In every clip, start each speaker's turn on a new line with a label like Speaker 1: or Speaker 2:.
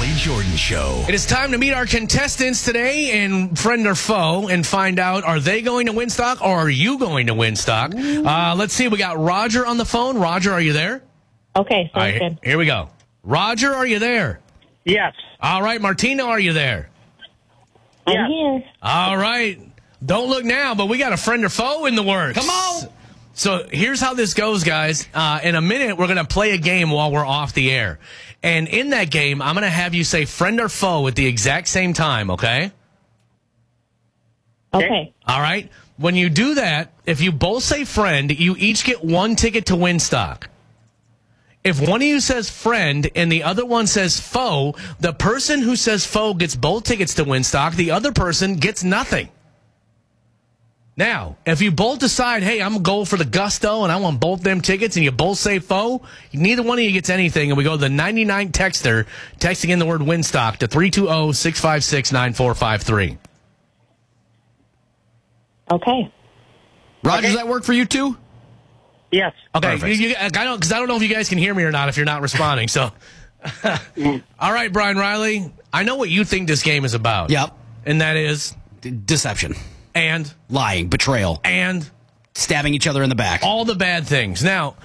Speaker 1: Kelly Jordan Show.
Speaker 2: It is time to meet our contestants today in Friend or Foe and find out, are they going to Winstock or are you going to Winstock? Let's see. We got Roger on the phone. Roger, are you there?
Speaker 3: Okay, sounds
Speaker 2: All right,
Speaker 3: good.
Speaker 2: here we go. Roger, are you there?
Speaker 4: Yes.
Speaker 2: All right, Martina, are you there?
Speaker 3: I'm here.
Speaker 2: All right. Don't look now, but we got a Friend or Foe in the works.
Speaker 5: Come on.
Speaker 2: So here's how this goes, guys. In a minute, we're going to play a game while we're off the air. And in that game, I'm going to have you say friend or foe at the exact same time, okay?
Speaker 3: Okay.
Speaker 2: All right? When you do that, if you both say friend, you each get one ticket to Winstock. If one of you says friend and the other one says foe, the person who says foe gets both tickets to Winstock. The other person gets nothing. Now, if you both decide, hey, I'm going to go for the gusto and I want both them tickets, and you both say foe, neither one of you gets anything, and we go to the 99 texter, texting in the word Winstock to 320-656-9453.
Speaker 3: Okay.
Speaker 5: Roger, does that work for you too?
Speaker 4: Yes.
Speaker 2: Okay,
Speaker 5: Perfect.
Speaker 2: I don't know if you guys can hear me or not if you're not responding. So, all right, Brian Riley, I know what you think this game is about.
Speaker 5: Yep.
Speaker 2: And that is,
Speaker 5: Deception.
Speaker 2: and
Speaker 5: Betrayal. Stabbing each other in the back.
Speaker 2: all the bad things. Now,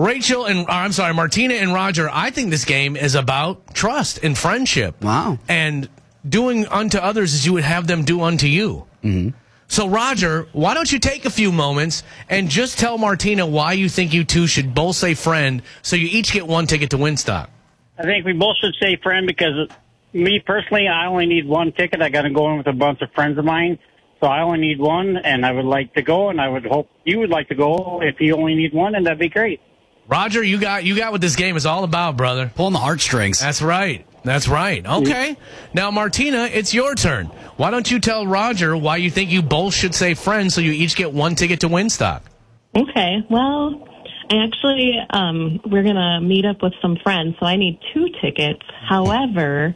Speaker 2: Martina and Roger, I think this game is about trust and friendship.
Speaker 5: Wow.
Speaker 2: And doing unto others as you would have them do unto you. Mm-hmm. So, Roger, why don't you take a few moments and just tell Martina why you think you two should both say friend so you each get one ticket to Winstock.
Speaker 4: I think we both should say friend because me personally, I only need one ticket. I got to go in with a bunch of friends of mine. So I only need one, and I would like to go, and I would hope you would like to go if you only need one, and that'd be great.
Speaker 2: Roger, you got what this game is all about, brother.
Speaker 5: Pulling the heartstrings.
Speaker 2: That's right. Okay. Now, Martina, it's your turn. Why don't you tell Roger why you think you both should say friend so you each get one ticket to Winstock?
Speaker 3: Okay. Well, actually, we're going to meet up with some friends, so I need 2 tickets. However,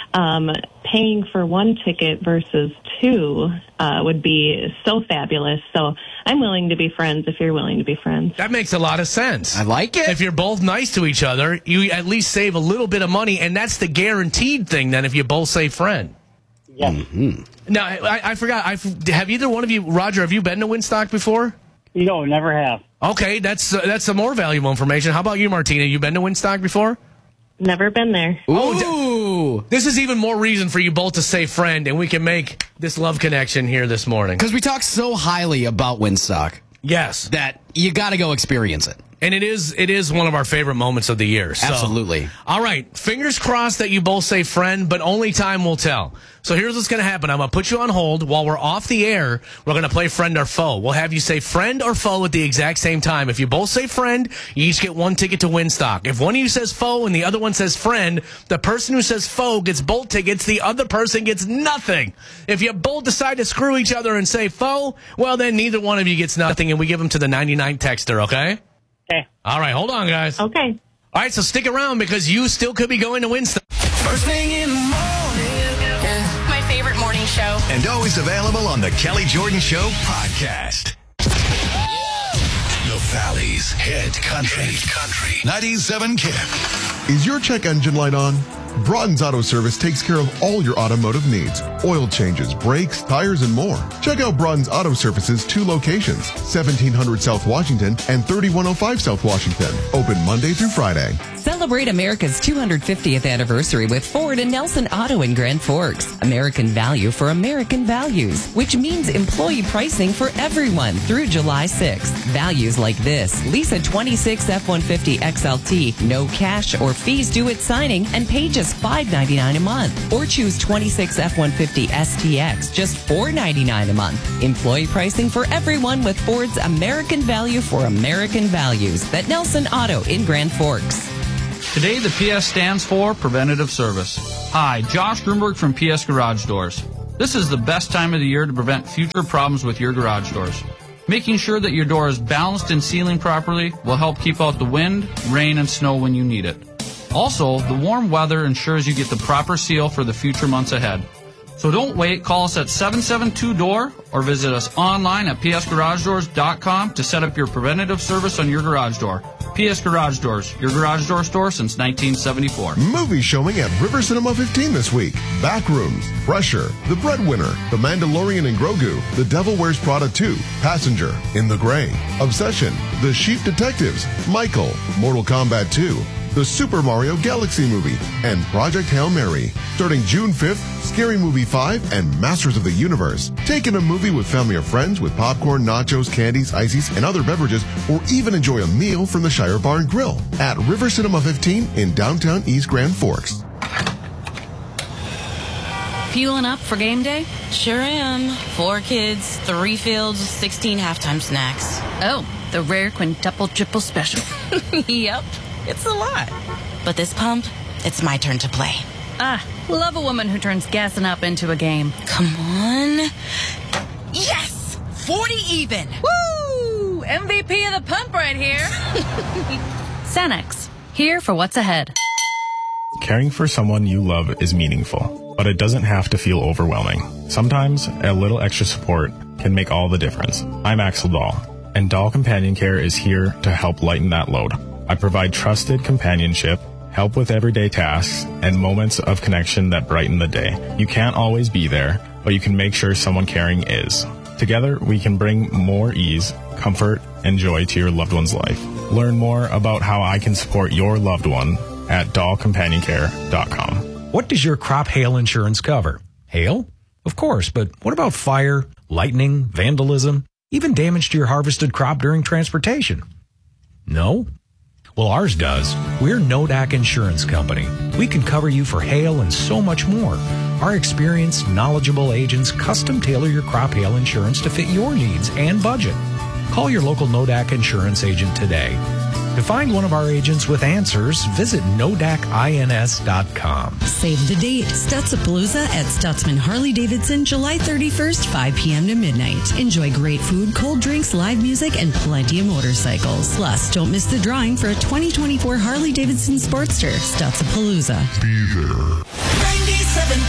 Speaker 3: paying for 1 ticket versus 2 would be so fabulous. So I'm willing to be friends if you're willing to be friends.
Speaker 2: That makes a lot of sense.
Speaker 5: I like it.
Speaker 2: If you're both nice to each other, you at least save a little bit of money, and that's the guaranteed thing then if you both say friend.
Speaker 4: Yes.
Speaker 5: Mm-hmm.
Speaker 2: Now, I forgot. Have either one of you, Roger, have you been to Winstock before?
Speaker 4: No, never have.
Speaker 2: Okay, that's some more valuable information. How about you, Martina? You been to Winstock before?
Speaker 3: Never been there.
Speaker 5: Ooh.
Speaker 2: This is even more reason for you both to say friend, and we can make this love connection here this morning.
Speaker 5: Because we talk so highly about Winstock
Speaker 2: Yes.
Speaker 5: that you got to go experience it.
Speaker 2: And it is one of our favorite moments of the year. So,
Speaker 5: Absolutely.
Speaker 2: All right. Fingers crossed that you both say friend, but only time will tell. So here's what's going to happen. I'm going to put you on hold. While we're off the air, we're going to play friend or foe. We'll have you say friend or foe at the exact same time. If you both say friend, you each get 1 ticket to Winstock. If one of you says foe and the other one says friend, the person who says foe gets both tickets. The other person gets nothing. If you both decide to screw each other and say foe, well, then neither one of you gets nothing, and we give them to the 99 texter, okay?
Speaker 4: Okay.
Speaker 2: All right, hold on, guys.
Speaker 3: Okay.
Speaker 2: All right, so stick around because you still could be going to Winstock.
Speaker 1: First thing in the morning.
Speaker 6: My favorite morning show.
Speaker 1: And always available on the Kelly Jordan Show podcast. The Valley's hit country. 97 KIP.
Speaker 7: Is your check engine light on? Broughton's Auto Service takes care of all your automotive needs. Oil changes, brakes, tires, and more. Check out Broughton's Auto Service's 2 locations, 1700 South Washington and 3105 South Washington. Open Monday through Friday.
Speaker 8: Celebrate America's 250th anniversary with Ford and Nelson Auto in Grand Forks. American value for American values, which means employee pricing for everyone through July 6th. Values like this: lease a 26 F-150 XLT, no cash or fees due at signing, and pay just $5.99 a month. Or choose 26 F-150 STX, just $4.99 a month. Employee pricing for everyone with Ford's American value for American values. At Nelson Auto in Grand Forks.
Speaker 9: Today, the PS stands for Preventative Service. Hi, Josh Grunberg from PS Garage Doors. This is the best time of the year to prevent future problems with your garage doors. Making sure that your door is balanced and sealing properly will help keep out the wind, rain, and snow when you need it. Also, the warm weather ensures you get the proper seal for the future months ahead. So don't wait. Call us at 772-DOOR or visit us online at psgaragedoors.com to set up your preventative service on your garage door. PS Garage Doors, your garage door store since 1974.
Speaker 7: Movie showing at River Cinema 15 this week. Backrooms, Pressure, The Breadwinner, The Mandalorian and Grogu, The Devil Wears Prada 2, Passenger, In the Gray, Obsession, The Sheep Detectives, Michael, Mortal Kombat 2, the Super Mario Galaxy movie, and Project Hail Mary. Starting June 5th, Scary Movie 5 and Masters of the Universe. Take in a movie with family or friends with popcorn, nachos, candies, ices, and other beverages, or even enjoy a meal from the Shire Bar and Grill at River Cinema 15 in downtown East Grand Forks.
Speaker 10: Fueling up for game day? Sure am. 4 kids, 3 fields, 16 halftime snacks.
Speaker 6: Oh, the rare quintuple triple special.
Speaker 10: Yep. It's a lot. But this pump, it's my turn to play.
Speaker 6: Love a woman who turns gassing up into a game.
Speaker 10: Come on. Yes! 40 even.
Speaker 6: Woo! MVP of the pump right here. Sanex, here for what's ahead.
Speaker 11: Caring for someone you love is meaningful, but it doesn't have to feel overwhelming. Sometimes a little extra support can make all the difference. I'm Axel Dahl, and Dahl Companion Care is here to help lighten that load. I provide trusted companionship, help with everyday tasks, and moments of connection that brighten the day. You can't always be there, but you can make sure someone caring is. Together, we can bring more ease, comfort, and joy to your loved one's life. Learn more about how I can support your loved one at dollcompanioncare.com.
Speaker 12: What does your crop hail insurance cover? Hail? Of course, but what about fire, lightning, vandalism, even damage to your harvested crop during transportation? No? Well, ours does. We're Nodak Insurance Company. We can cover you for hail and so much more. Our experienced, knowledgeable agents custom tailor your crop hail insurance to fit your needs and budget. Call your local Nodak Insurance agent today. To find one of our agents with answers, visit NodakINS.com.
Speaker 13: Save the date. Stutzapalooza at Stutzman Harley-Davidson, July 31st, 5 p.m. to midnight. Enjoy great food, cold drinks, live music, and plenty of motorcycles. Plus, don't miss the drawing for a 2024 Harley-Davidson Sportster. Stutzapalooza.
Speaker 7: Be there.
Speaker 1: 97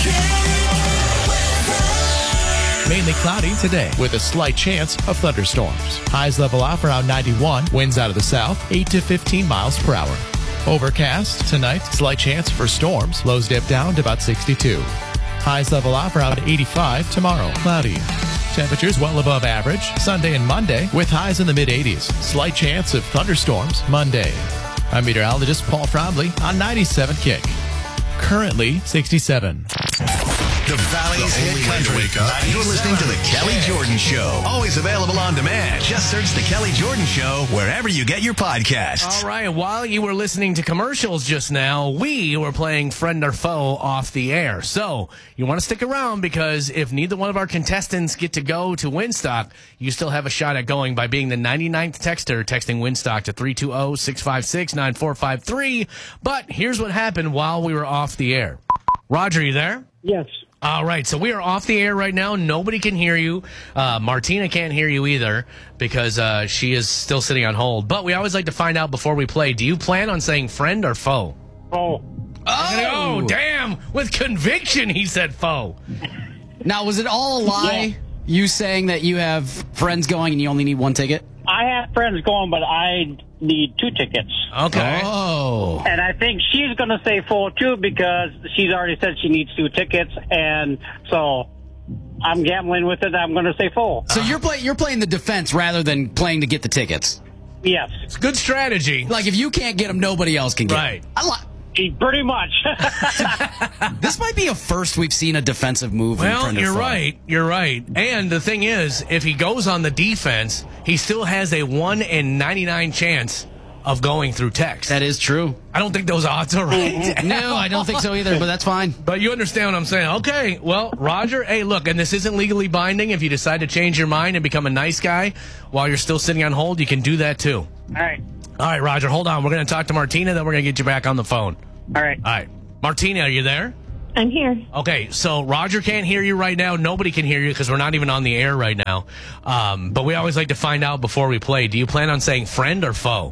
Speaker 14: Mainly cloudy today with a slight chance of thunderstorms. Highs level off around 91. Winds out of the south, 8 to 15 miles per hour. Overcast tonight. Slight chance for storms. Lows dip down to about 62. Highs level off around 85 tomorrow. Cloudy. Temperatures well above average. Sunday and Monday with highs in the mid-80s. Slight chance of thunderstorms Monday. I'm meteorologist Paul Trombley on 97 Kick. Currently 67.
Speaker 1: The Valley's hit country. You're listening to The Kelly Jordan Show. Always available on demand. Just search The Kelly Jordan Show wherever you get your podcasts.
Speaker 2: All right, while you were listening to commercials just now, we were playing Friend or Foe off the air. So you want to stick around because if neither one of our contestants get to go to Winstock, you still have a shot at going by being the 99th texter, texting Winstock to 320-656-9453. But here's what happened while we were off the air. Roger, you there?
Speaker 4: Yes.
Speaker 2: All right, so we are off the air right now. Nobody can hear you. Martina can't hear you either because she is still sitting on hold. But we always like to find out before we play, do you plan on saying friend or foe?
Speaker 4: Foe.
Speaker 2: Oh, damn. With conviction, he said foe.
Speaker 5: Now, was it all a lie, you saying that you have friends going and you only need 1 ticket?
Speaker 4: I have friends going, but I need 2 tickets.
Speaker 2: Okay.
Speaker 5: Oh.
Speaker 4: And I think she's going to say full, too, because she's already said she needs 2 tickets. And so I'm gambling with it. I'm going to say full.
Speaker 5: So you're playing the defense rather than playing to get the tickets?
Speaker 4: Yes.
Speaker 2: It's a good strategy.
Speaker 5: Like, if you can't get them, nobody else can get them.
Speaker 2: Right.
Speaker 4: Pretty much.
Speaker 5: This might be a first we've seen a defensive move.
Speaker 2: Well, you're right. You're right. And the thing is, if he goes on the defense, he still has a 1 in 99 chance of going through text.
Speaker 5: That is true.
Speaker 2: I don't think those odds are right.
Speaker 5: No, I don't think so either, but that's fine.
Speaker 2: But you understand what I'm saying. Okay, well, Roger, hey, look, and this isn't legally binding. If you decide to change your mind and become a nice guy while you're still sitting on hold, you can do that too.
Speaker 4: All right.
Speaker 2: All right, Roger, hold on. We're going to talk to Martina, then we're going to get you back on the phone.
Speaker 4: All right.
Speaker 2: All right. Martina, are you there?
Speaker 3: I'm here.
Speaker 2: Okay, so Roger can't hear you right now. Nobody can hear you because we're not even on the air right now. But we always like to find out before we play. Do you plan on saying friend or foe?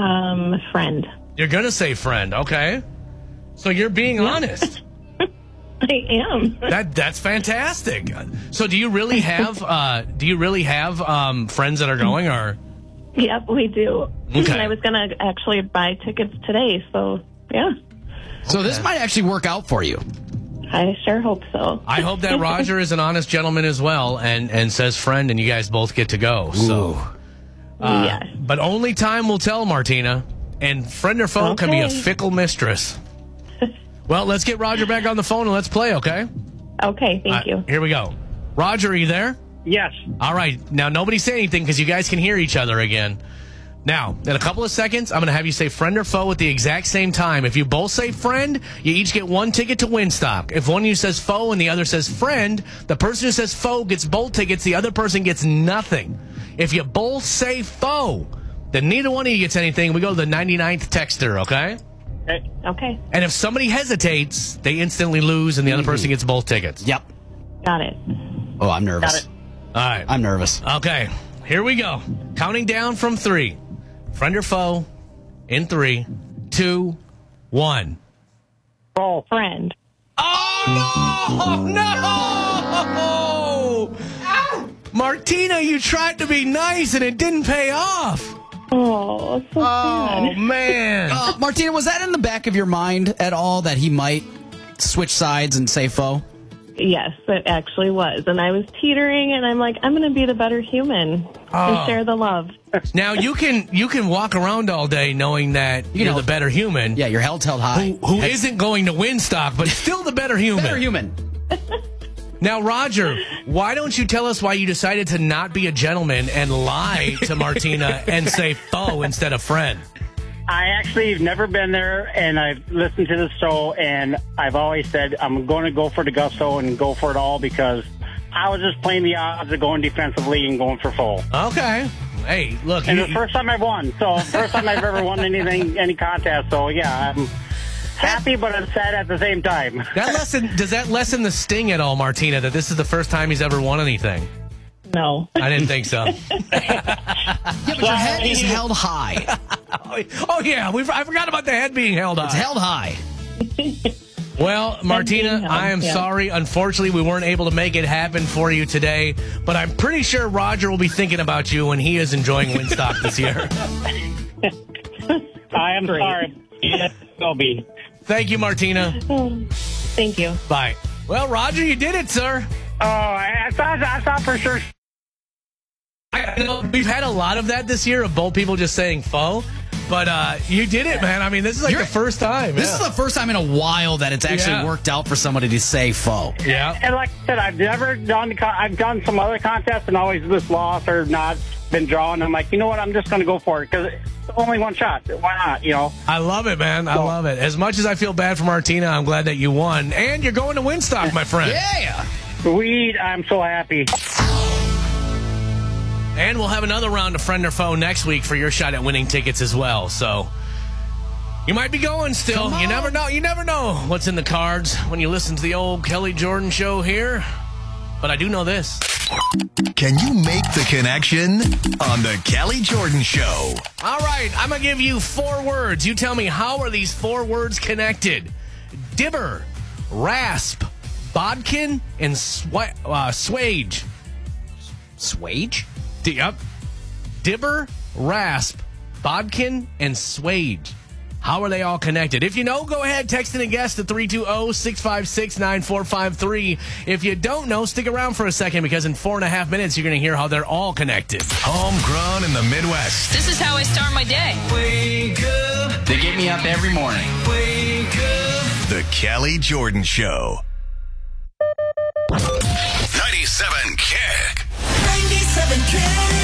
Speaker 3: Friend.
Speaker 2: You're going to say friend, okay. So you're being honest.
Speaker 3: I am.
Speaker 2: That's fantastic. So do you really have friends that are going, or?
Speaker 3: Yep, we do.
Speaker 2: Okay.
Speaker 3: And I was going to actually buy tickets today, so yeah.
Speaker 5: So this might actually work out for you.
Speaker 3: I sure hope so.
Speaker 2: I hope that Roger is an honest gentleman as well and says friend, and you guys both get to go. So,
Speaker 3: yes.
Speaker 2: But only time will tell, Martina. And friend or foe can be a fickle mistress. Well, let's get Roger back on the phone and let's play, okay?
Speaker 3: Okay, thank you.
Speaker 2: Here we go. Roger, are you there?
Speaker 4: Yes.
Speaker 2: All right. Now, nobody say anything because you guys can hear each other again. Now, in a couple of seconds, I'm going to have you say friend or foe at the exact same time. If you both say friend, you each get one ticket to Winstock. If one of you says foe and the other says friend, the person who says foe gets both tickets. The other person gets nothing. If you both say foe, then neither one of you gets anything. We go to the 99th texter, okay?
Speaker 3: Okay.
Speaker 2: And if somebody hesitates, they instantly lose and the other person gets both tickets.
Speaker 5: Yep.
Speaker 3: Got it.
Speaker 5: Oh, I'm nervous.
Speaker 3: Got it.
Speaker 2: All right.
Speaker 5: I'm nervous.
Speaker 2: Okay. Here we go. Counting down from 3. Friend or foe in 3, 2, 1.
Speaker 3: Oh, friend.
Speaker 2: Oh, no! Martina, you tried to be nice and it didn't pay off.
Speaker 3: Oh, so sad.
Speaker 2: Man.
Speaker 5: Martina, was that in the back of your mind at all that he might switch sides and say foe?
Speaker 3: Yes, it actually was. And I was teetering, and I'm like, I'm going to be the better human and share the love.
Speaker 2: Now, you can walk around all day knowing that you're the better human.
Speaker 5: Yeah, your head's held high.
Speaker 2: Who isn't going to Winstock, but still the better human.
Speaker 5: Better human.
Speaker 2: Now, Roger, why don't you tell us why you decided to not be a gentleman and lie to Martina and say foe instead of friend?
Speaker 4: I actually have never been there, and I've listened to the show, and I've always said I'm going to go for the gusto and go for it all because I was just playing the odds of going defensively and going for foe.
Speaker 2: Okay. Hey, look.
Speaker 4: And the first time I've won. So first time I've ever won anything, any contest. So, yeah, I'm happy, but I'm sad at the same time.
Speaker 2: Does that lessen the sting at all, Martina, that this is the first time he's ever won anything?
Speaker 3: No.
Speaker 2: I didn't think so.
Speaker 5: Yeah, but your head is held high.
Speaker 2: Oh, yeah. I forgot about the head being held high.
Speaker 5: It's held high.
Speaker 2: Well, Martina, I am sorry. Unfortunately, we weren't able to make it happen for you today, but I'm pretty sure Roger will be thinking about you when he is enjoying Winstock this year.
Speaker 4: I am sorry. Yes, will be.
Speaker 2: Thank you, Martina.
Speaker 3: Thank you.
Speaker 2: Bye. Well, Roger, you did it, sir.
Speaker 4: Oh, I thought for sure.
Speaker 2: I know we've had a lot of that this year of both people just saying foe, but you did it, man. I mean, this is like the first time.
Speaker 5: This is the first time in a while that it's actually worked out for somebody to say foe.
Speaker 2: Yeah.
Speaker 4: And like I said, I've never done. I've done some other contests and always just lost or not been drawn. I'm like, you know what? I'm just going to go for it because it's only one shot. Why not? You know.
Speaker 2: I love it, man. I love it. As much as I feel bad for Martina, I'm glad that you won, and you're going to Winstock, my friend.
Speaker 5: Yeah.
Speaker 4: Sweet. I'm so happy.
Speaker 2: And we'll have another round of friend or foe next week for your shot at winning tickets as well. So you might be going still. You never know. You never know what's in the cards when you listen to the old Kelly Jordan show here. But I do know this.
Speaker 1: Can you make the connection on the Kelly Jordan Show?
Speaker 2: All right, I'm going to give you 4 words. You tell me, how are these 4 words connected? Dibber, rasp, bodkin, and swage.
Speaker 5: Swage?
Speaker 2: Yep. Dibber, rasp, bodkin, and swage. How are they all connected? If you know, go ahead, text in a guess to 320-656-9453. If you don't know, stick around for a second because in 4.5 minutes, you're going to hear how they're all connected.
Speaker 1: Homegrown in the Midwest.
Speaker 10: This is how I start my day.
Speaker 1: Wake up.
Speaker 5: They get me up every morning.
Speaker 1: Wake up. The Kelly Jordan Show. 97 Kick.
Speaker 14: 97 Kick.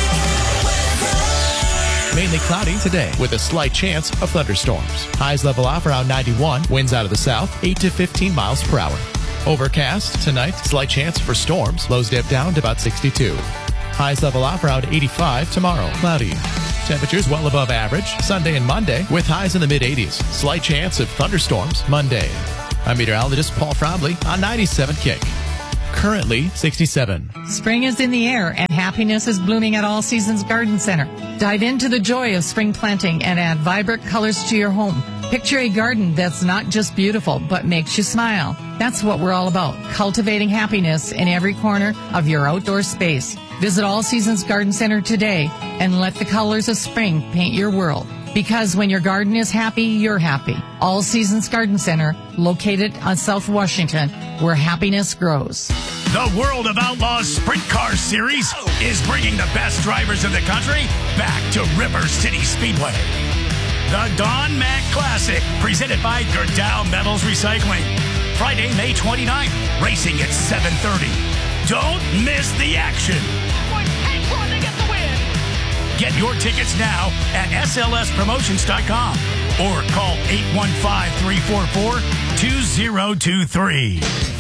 Speaker 14: Mainly cloudy today with a slight chance of thunderstorms. Highs level off around 91. Winds out of the south, 8 to 15 miles per hour. Overcast tonight, slight chance for storms. Lows dip down to about 62. Highs level off around 85 tomorrow. Cloudy. Temperatures well above average Sunday and Monday with highs in the mid-80s. Slight chance of thunderstorms Monday. I'm meteorologist Paul Frobley on 97 Kick. currently 67.
Speaker 15: Spring is in the air and happiness is blooming at All Seasons Garden Center. Dive into the joy of spring planting and add vibrant colors to your home. Picture a garden that's not just beautiful, but makes you smile. That's what we're all about, cultivating happiness in every corner of your outdoor space. Visit All Seasons Garden Center today and let the colors of spring paint your world. Because when your garden is happy, you're happy. All Seasons Garden Center, located on South Washington, where happiness grows.
Speaker 1: The World of Outlaws Sprint Car Series is bringing the best drivers in the country back to River City Speedway. The Don Mack Classic, presented by Gerdau Metals Recycling. Friday, May 29th, racing at 7:30. Don't miss the action. Get your tickets now at slspromotions.com or call 815-344-2023.